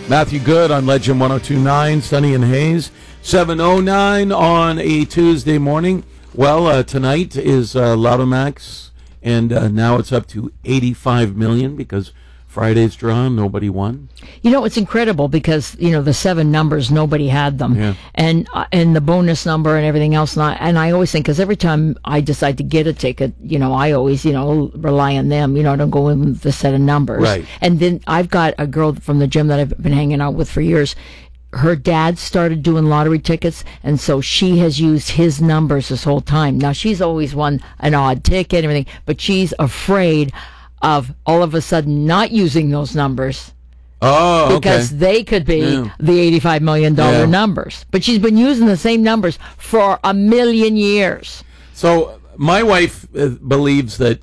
Matthew Good on Legend 102.9, Sunny and Hayes, 7:09 on a Tuesday morning. Well, tonight is Lotto Max, and now it's up to 85 million because Friday's draw, nobody won. You know, it's incredible because, the 7 numbers, nobody had them. Yeah. And the bonus number and everything else. And I always think, because every time I decide to get a ticket, I always, rely on them. I don't go in with the set of numbers. Right. And then I've got a girl from the gym that I've been hanging out with for years. Her dad started doing lottery tickets, and so she has used his numbers this whole time. Now, she's always won an odd ticket and everything, but she's afraid of all of a sudden not using those numbers. Oh, okay. Because they could be the $85 million numbers. But she's been using the same numbers for a million years. So my wife believes that,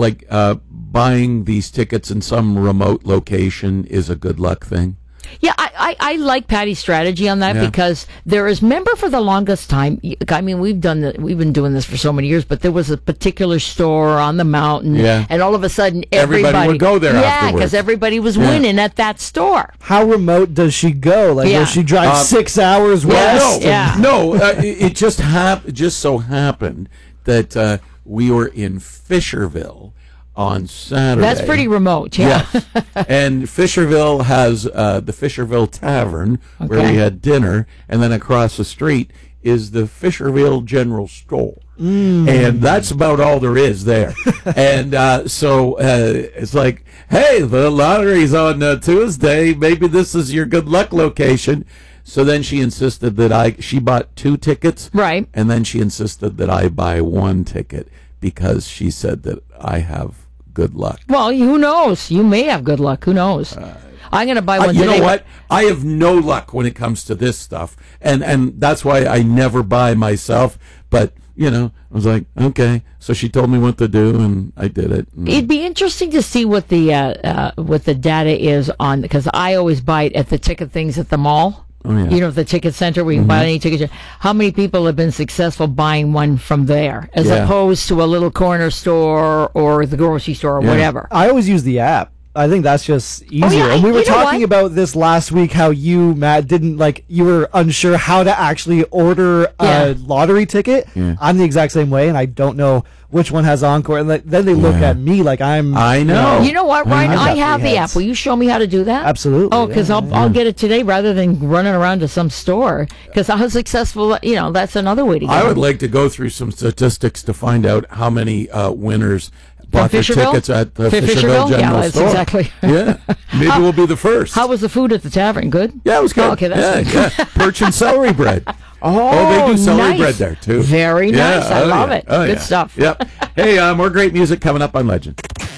buying these tickets in some remote location is a good luck thing. Yeah, I like Patty's strategy on that because there is, remember for the longest time, I mean, we've been doing this for so many years, but there was a particular store on the mountain, and all of a sudden everybody would go there afterwards. Yeah, because everybody was winning at that store. How remote does she go? Will she drive 6 hours west? No, it just so happened that we were in Fisherville on Saturday. That's pretty remote, yeah. Yes. And Fisherville has the Fisherville Tavern, where we had dinner, and then across the street is the Fisherville General Store. And that's about all there is there. And so it's like, hey, the lottery's on Tuesday. Maybe this is your good luck location. So then she insisted that she bought 2 tickets. Right. And then she insisted that I buy 1 ticket because she said that I have good luck. Well, who knows? You may have good luck. Who knows? I'm going to buy one today. You know what? I have no luck when it comes to this stuff. And that's why I never buy myself. But, I was like, okay. So she told me what to do, and I did it. It'd be interesting to see what the data is on, because I always buy it at the ticket things at the mall. Oh, yeah. The ticket center where you can buy any ticket. How many people have been successful buying one from there as opposed to a little corner store or the grocery store or whatever? I always use the app. I think that's just easier. Yeah, and we were talking about this last week, how you, Matt, you were unsure how to actually order a lottery ticket. Yeah. I'm the exact same way, and I don't know which one has Encore. And then they look at me like I'm... I know. You know what, Ryan? I have the app. Will you show me how to do that? Absolutely. Oh, because I'll get it today rather than running around to some store. Because how successful, that's another way to get it. I would like to go through some statistics to find out how many winners bought their tickets at the Fisherville General Store. Exactly. Yeah, maybe we'll be the first. How was the food at the tavern? Good? Yeah, it was good. Oh, okay, that's good. Yeah. Perch and celery bread. Oh, they do celery nice. bread there, too. Very nice. I love it. Good stuff. Yep. Hey, more great music coming up on Legend.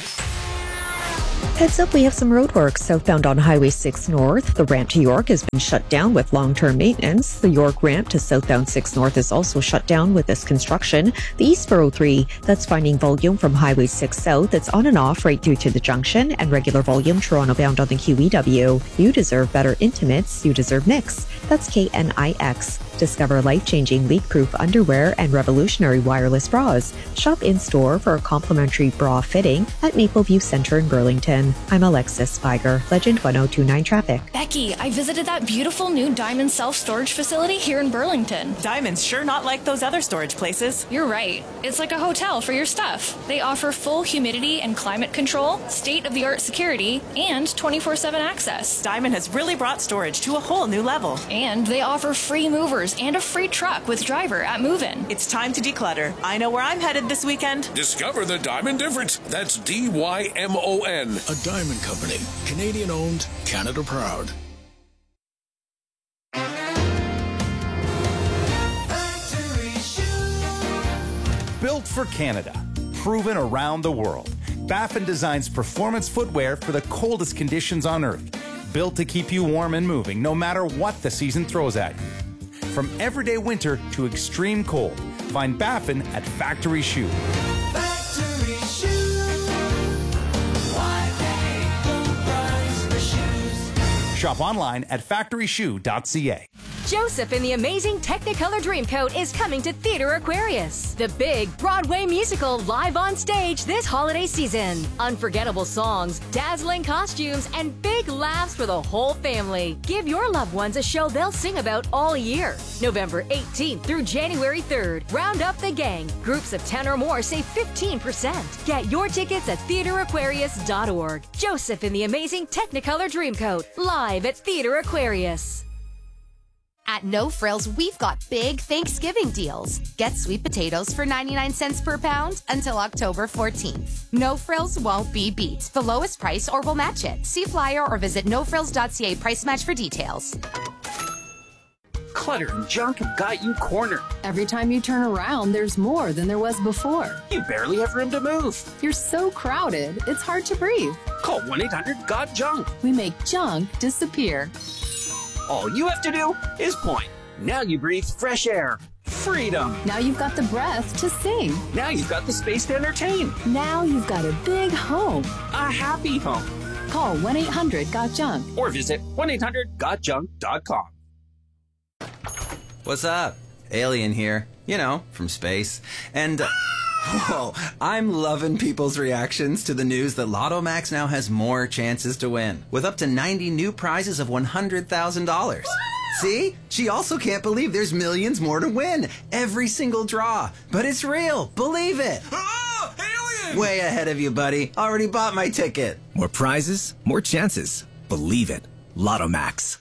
Heads up, we have some roadwork southbound on Highway 6 North. The ramp to York has been shut down with long-term maintenance. The York ramp to southbound 6 North is also shut down with this construction. The East 403, that's finding volume from Highway 6 South. It's on and off right through to the junction, and regular volume Toronto bound on the QEW. You deserve better intimates. You deserve Knix. That's KNIX. Discover life-changing leak-proof underwear and revolutionary wireless bras. Shop in-store for a complimentary bra fitting at Mapleview Centre in Burlington. I'm Alexis Spiger, Legend 1029 Traffic. Becky, I visited that beautiful new Diamond self-storage facility here in Burlington. Diamond's sure not like those other storage places. You're right. It's like a hotel for your stuff. They offer full humidity and climate control, state-of-the-art security, and 24/7 access. Diamond has really brought storage to a whole new level. And they offer free movers and a free truck with driver at move-in. It's time to declutter. I know where I'm headed this weekend. Discover the Diamond difference. That's DYMON. A Diamond Company. Canadian owned, Canada proud. Built for Canada. Proven around the world. Baffin designs performance footwear for the coldest conditions on Earth. Built to keep you warm and moving no matter what the season throws at you. From everyday winter to extreme cold, find Baffin at Factory Shoe. Factory Shoe. Why pay full price for shoes? Shop online at factoryshoe.ca. Joseph and the Amazing Technicolor Dreamcoat is coming to Theater Aquarius. The big Broadway musical live on stage this holiday season. Unforgettable songs, dazzling costumes, and big laughs for the whole family. Give your loved ones a show they'll sing about all year. November 18th through January 3rd. Round up the gang. Groups of 10 or more save 15%. Get your tickets at theateraquarius.org. Joseph and the Amazing Technicolor Dreamcoat, live at Theater Aquarius. At No Frills, we've got big Thanksgiving deals. Get sweet potatoes for 99 cents per pound until October 14th. No Frills won't be beat. The lowest price or we'll match it. See flyer or visit nofrills.ca price match for details. Clutter and junk have got you cornered. Every time you turn around, there's more than there was before. You barely have room to move. You're so crowded, it's hard to breathe. Call 1-800-GOT-JUNK. We make junk disappear. All you have to do is point. Now you breathe fresh air. Freedom. Now you've got the breath to sing. Now you've got the space to entertain. Now you've got a big home. A happy home. Call 1-800-GOT-JUNK. Or visit 1-800-GOT-JUNK.com. What's up? Alien here. You know, from space. And, whoa, I'm loving people's reactions to the news that Lotto Max now has more chances to win, with up to 90 new prizes of $100,000. See? She also can't believe there's millions more to win. Every single draw. But it's real. Believe it. Oh, alien! Way ahead of you, buddy. Already bought my ticket. More prizes, more chances. Believe it. Lotto Max.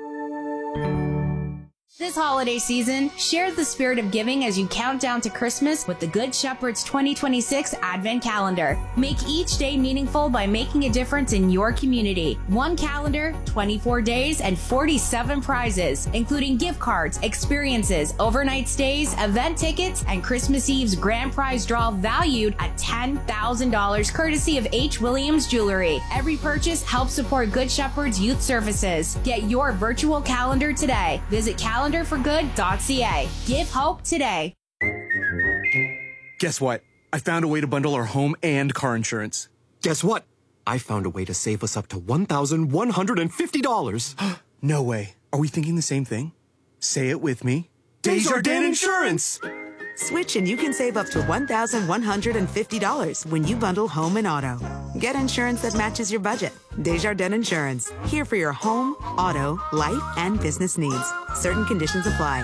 This holiday season, share the spirit of giving as you count down to Christmas with the Good Shepherd's 2026 Advent Calendar. Make each day meaningful by making a difference in your community. One calendar, 24 days, and 47 prizes, including gift cards, experiences, overnight stays, event tickets, and Christmas Eve's grand prize draw valued at $10,000 courtesy of H. Williams Jewelry. Every purchase helps support Good Shepherd's Youth Services. Get your virtual calendar today. Visit calendarforgood.ca. Give hope today. Guess what? I found a way to bundle our home and car insurance. Guess what? I found a way to save us up to $1,150. No way. Are we thinking the same thing? Say it with me. Desjardins Insurance! Switch and you can save up to $1,150 when you bundle home and auto. Get insurance that matches your budget. Desjardins Insurance. Here for your home, auto, life, and business needs. Certain conditions apply.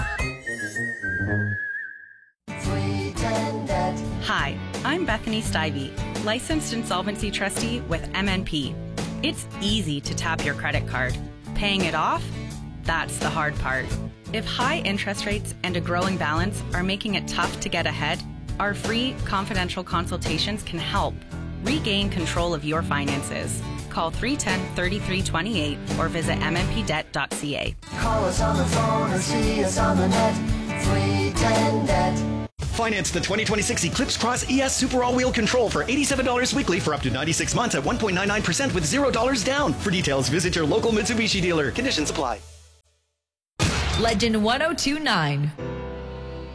Hi, I'm Bethany Stivey, licensed insolvency trustee with MNP. It's easy to tap your credit card. Paying it off? That's the hard part. If high interest rates and a growing balance are making it tough to get ahead, our free confidential consultations can help. Regain control of your finances. Call 310-3328 or visit mnpdebt.ca. Call us on the phone or see us on the net. 310-DEBT. Finance the 2026 Eclipse Cross ES Super All-Wheel Control for $87 weekly for up to 96 months at 1.99% with $0 down. For details, visit your local Mitsubishi dealer. Conditions apply. Legend 1029.